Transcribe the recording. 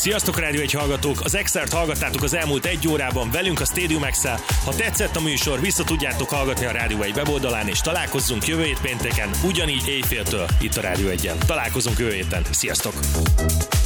Sziasztok, Rádió 1 hallgatók! Az Extert hallgattátok az elmúlt 1 órában velünk a Stadium X-el. Ha tetszett a műsor, vissza tudjátok hallgatni a Rádió 1 weboldalán, és találkozzunk jövő hét pénteken, ugyanígy éjféltől itt a Rádió 1-en. Találkozunk jövő héten. Sziasztok!